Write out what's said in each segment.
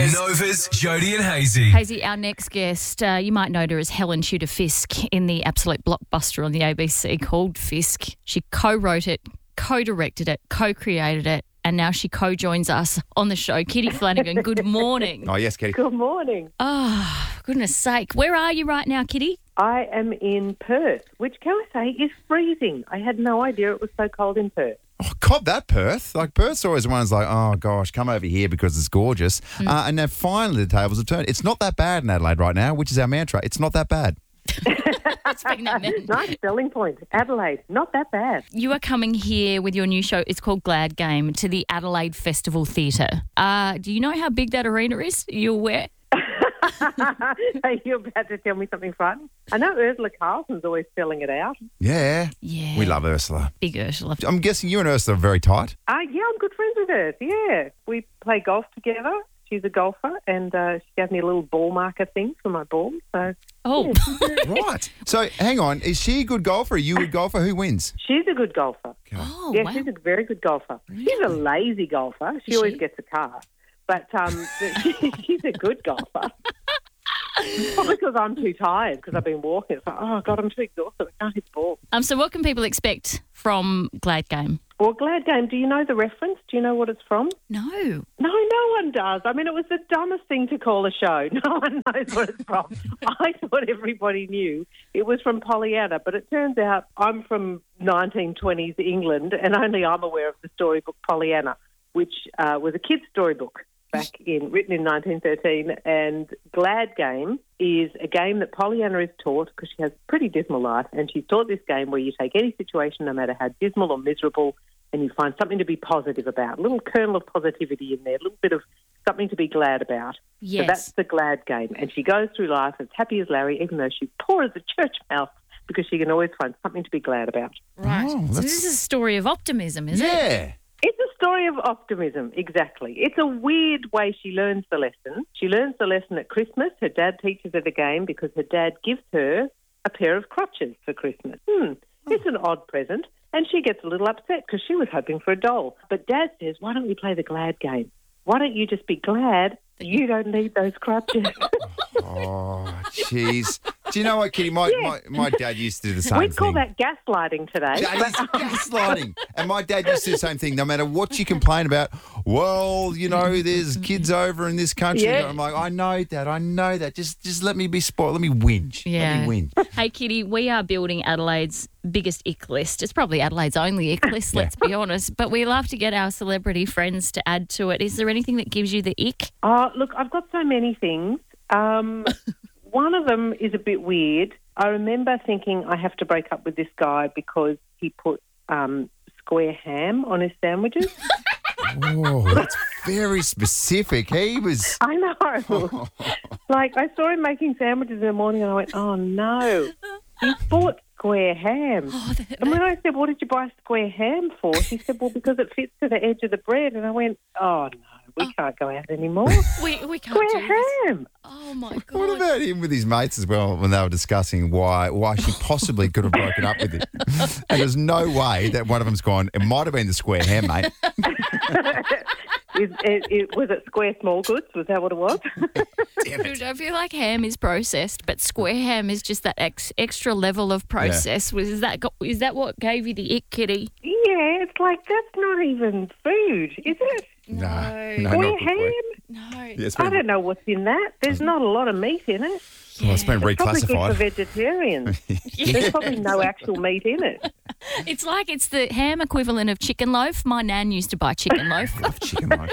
Nova's Jody and Hazy. Hazy, our next guest, you might know her as Helen Tudor Fisk in the absolute blockbuster on the ABC called Fisk. She co-wrote it, co-directed it, co-created it, and now she co-joins us on the show. Kitty Flanagan, good morning. Oh, yes, Kitty. Good morning. Oh, goodness sake. Where are you right now, Kitty? I am in Perth, which, can I say, is freezing. I had no idea it was so cold in Perth. Oh, cop that, Perth. Like, Perth's always one that's like, oh, gosh, come over here because it's gorgeous. And now finally the tables have turned. It's not that bad in Adelaide right now, which is our mantra. It's not that bad. Speaking of men. Nice selling point. Adelaide, not that bad. You are coming here with your new show. It's called Glad Game to the Adelaide Festival Theatre. Do you know how big that arena is? Are you aware? Are you about to tell me something fun? I know Ursula Carlson's always selling it out. Yeah. Yeah. We love Ursula. Big Ursula. I'm guessing you and Ursula are very tight. Yeah, I'm good friends with her. Yeah. We play golf together. She's a golfer, and she gave me a little ball marker thing for my ball. So Oh, Right. So, hang on. Is she a good golfer? Are you a good golfer? Who wins? she's a good golfer. oh Yeah, wow. she's a very good golfer. She's a lazy golfer. She always gets a car. But she's a good golfer. Probably because I'm too tired because I've been walking. It's like, oh, God, I'm too exhausted. I can't hit the ball. So what can people expect from Glad Game? Well, Glad Game, do you know the reference? Do you know what it's from? No. No, no one does. I mean, it was the dumbest thing to call a show. No one knows what it's from. I thought everybody knew it was from Pollyanna, but it turns out I'm from 1920s England, and only I'm aware of the storybook Pollyanna, which was a kid's storybook written in 1913. And Glad Game is a game that Pollyanna is taught because she has a pretty dismal life, and she's taught this game where you take any situation, no matter how dismal or miserable, and you find something to be positive about, a little kernel of positivity in there, a little bit of something to be glad about. Yes. So that's the Glad Game. And she goes through life as happy as Larry, even though she's poor as a church mouse, because she can always find something to be glad about. Right. Oh, So that's- this is a story of optimism, is it? Yeah. It's a story of optimism, exactly. It's a weird way she learns the lesson. She learns the lesson at Christmas. Her dad teaches her the game because her dad gives her a pair of crutches for Christmas. It's an odd present. And she gets a little upset because she was hoping for a doll. But Dad says, why don't we play the Glad Game? Why don't you just be glad you don't need those crutches? Oh, jeez. Do you know what, Kitty? My dad used to do the same We'd call thing. that gaslighting today. That is gaslighting. And my dad used to do the same thing. No matter what you complain about, well, you know, there's kids over in this country. Yeah. I'm like, I know, Dad. I know that. Just let me be spoiled. Let me whinge. Yeah. Let me whinge. Hey, Kitty, we are building Adelaide's biggest ick list. It's probably Adelaide's only ick list, let's be honest. But we love to get our celebrity friends to add to it. Is there anything that gives you the ick? Oh, look, I've got so many things. One of them is a bit weird. I remember thinking I have to break up with this guy because he put square ham on his sandwiches. Oh, that's very specific. He was... I know. Like, I saw him making sandwiches in the morning and I went, oh, no. He bought square ham. And when I said, what did you buy square ham for? He said, well, because it fits to the edge of the bread. And I went, oh, no, we can't go out anymore. We can't Square do this. ham. Oh, my God. What about him with his mates as well when they were discussing why she possibly could have broken up with him? And there's no way that one of them's gone, it might have been the square ham, mate. Was it square small goods? Was that what it was? Dude, I feel like ham is processed, but square ham is just that extra level of process. Is that what gave you the ick, Kitty? Yeah, it's like, that's not even food, is it? No, Square not quickly. ham? No. Yeah, it's I been, don't know what's in that. There's not a lot of meat in it. well, it's been Probably good for reclassified. vegetarians. There's probably no actual meat in it. It's like it's the ham equivalent of chicken loaf. My nan used to buy chicken loaf. Love chicken loaf.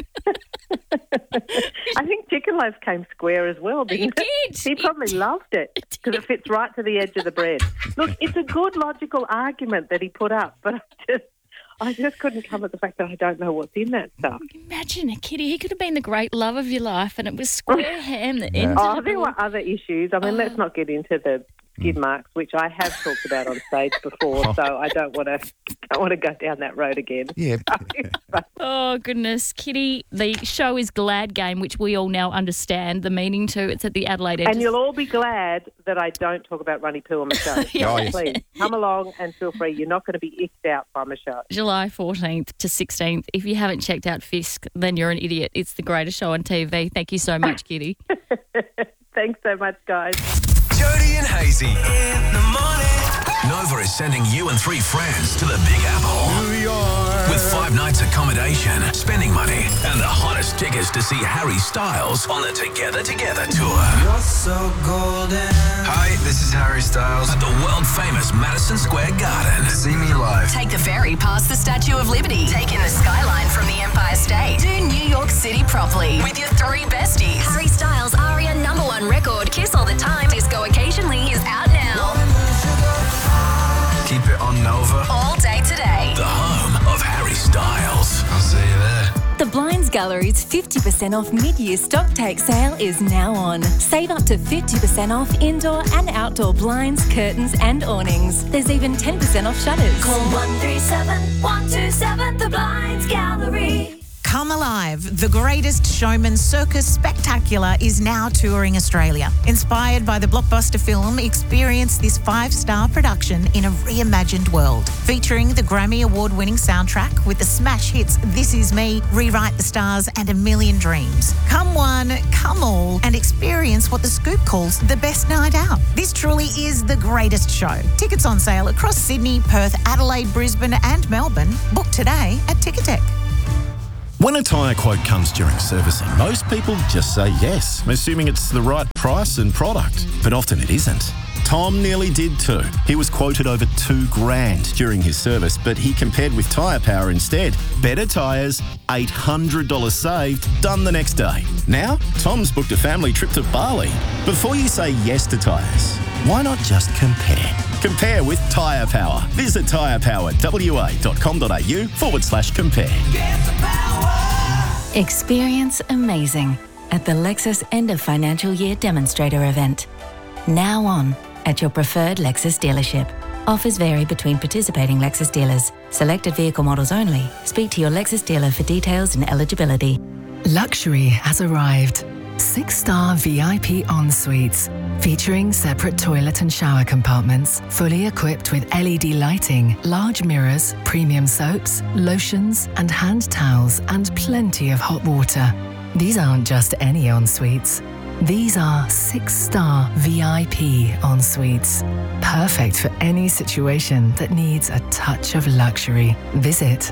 I think chicken loaf came square as well, didn't it? did. He probably loved it because it fits right to the edge of the bread. Look, it's a good logical argument that he put up, but I just couldn't come at the fact that I don't know what's in that stuff. Imagine a Kitty. He could have been the great love of your life, and it was square ham that ended Oh, it there all. were other issues. I mean, let's not get into the skid marks, which I have talked about on stage before, so I don't want to don't want to go down that road again. Yeah. Oh, goodness. Kitty, the show is Glad Game, which we all now understand the meaning to. It's at the Adelaide Edge. And you'll all be glad that I don't talk about Runny Poo on my show. Oh, yes. Please, come along and feel free. You're not going to be icked out by my show. July 14th to 16th. If you haven't checked out Fisk, then you're an idiot. It's the greatest show on TV. Thank you so much, Kitty. Thanks so much, guys. Jody and Hazy. In the morning. Nova is sending you and 3 friends to the Big Apple. New York. With 5 nights accommodation, spending money, and the hottest tickets to see Harry Styles on the Together Together tour. You're so golden. Hi, this is Harry Styles at the world-famous Madison Square Garden. See me live. Take the ferry past the Statue of Liberty. Take in the skyline from the Empire State. Do New York City properly with your 3 besties. Harry Styles' ARIA #1 record, Kiss All the Time, Disco Occasionally, is out now. Keep it on Nova. All day today. The home of Harry Styles. I'll see you there. The Blinds Gallery's 50% off mid-year stock take sale is now on. Save up to 50% off indoor and outdoor blinds, curtains and awnings. There's even 10% off shutters. Call 137 127 The Blinds Gallery. Come Alive, the greatest showman circus spectacular is now touring Australia. Inspired by the blockbuster film, experience this 5-star production in a reimagined world. Featuring the Grammy Award-winning soundtrack with the smash hits This Is Me, Rewrite the Stars and A Million Dreams. Come one, come all, and experience what The Scoop calls the best night out. This truly is the greatest show. Tickets on sale across Sydney, Perth, Adelaide, Brisbane and Melbourne. Book today at Ticketek. When a tyre quote comes during servicing, most people just say yes, assuming it's the right price and product. But often it isn't. Tom nearly did too. He was quoted over $2,000 during his service, but he compared with Tyre Power instead. Better tyres, $800 saved, done the next day. Now, Tom's booked a family trip to Bali. Before you say yes to tyres, why not just compare? Compare with Tyre Power. Visit tyrepower.wa.com.au/compare. Experience amazing at the Lexus End of Financial Year Demonstrator event. Now on at your preferred Lexus dealership. Offers vary between participating Lexus dealers. Selected vehicle models only. Speak to your Lexus dealer for details and eligibility. Luxury has arrived. 6-star VIP en-suites, featuring separate toilet and shower compartments, fully equipped with LED lighting, large mirrors, premium soaps, lotions and hand towels, and plenty of hot water. These aren't just any en-suites. These are 6-star VIP en-suites. Perfect for any situation that needs a touch of luxury. Visit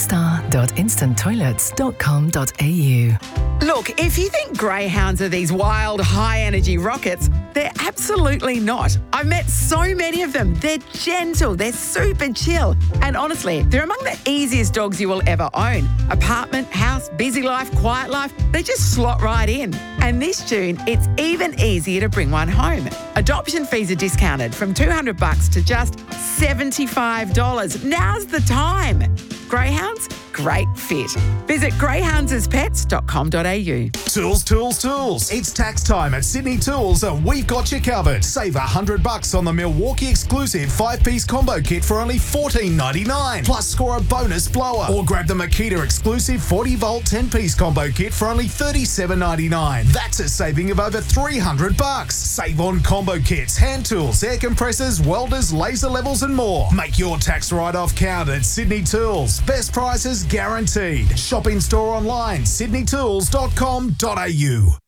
6star.instanttoilets.com.au. Look, if you think greyhounds are these wild, high-energy rockets, they're absolutely not. I've met so many of them. They're gentle, they're super chill. And honestly, they're among the easiest dogs you will ever own. Apartment, house, busy life, quiet life, they just slot right in. And this June, it's even easier to bring one home. Adoption fees are discounted from $200 to just $75. Now's the time. Greyhounds, great fit. Visit greyhoundsaspets.com.au. Tools, tools, tools. It's tax time at Sydney Tools and we've got you covered. Save $100 on the Milwaukee exclusive 5-piece combo kit for only $14.99. Plus score a bonus blower. Or grab the Makita exclusive 40-volt 10-piece combo kit for only $37.99. That's a saving of over $300. Save on combo kits, hand tools, air compressors, welders, laser levels and more. Make your tax write-off count at Sydney Tools. Best prices guaranteed. Shop in store online, sydneytools.com.au.